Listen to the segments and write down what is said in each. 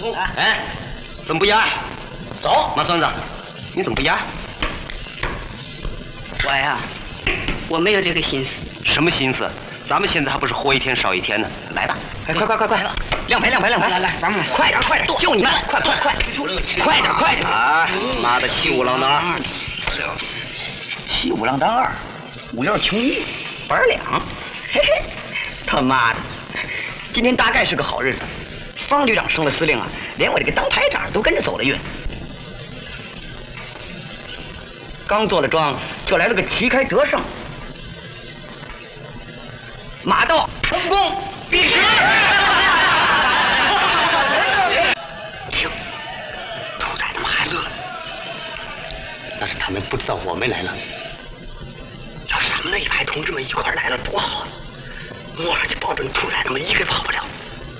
松。哎，怎么不压？走，马孙子，你怎么不压？ 我呀，我没有这个心思。 什么心思？咱们现在还不是活一天少一天呢？来吧，快，亮牌， 来，咱们快点，就你们，快，快点！啊，妈的，西五郎当二， 西五郎当二，5六穷一，8两，嘿嘿，他妈的，今天大概是个好日子。方局长升了司令啊，连我这个当排长都跟着走了运。刚做了庄，就来了个旗开得胜。马到，成功，必时。 停，兔崽他们还乐了，那是他们不知道我们来了。要是他们那一排同志们一块来了，多好啊！我上去保证兔崽他们一个跑不了。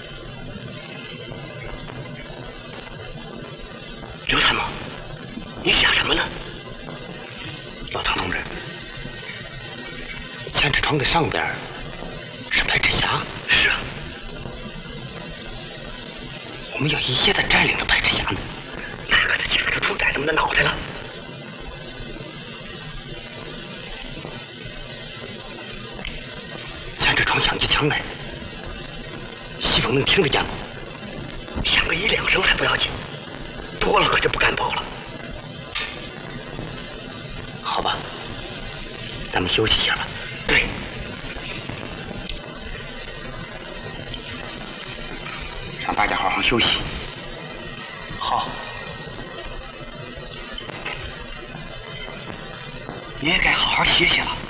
刘参谋，你想什么呢？老唐同志，千尺窗的上边是白纸峡。是啊，我们要一夜的占领着白纸峡呢，那可得掐着兔崽子们的脑袋了。千尺窗响起枪来，西风能听得见吗？响个1、2声还不要紧，多了可就不敢保了。好吧，咱们休息一下吧。对，让大家好好休息。好，你也该好好歇歇了。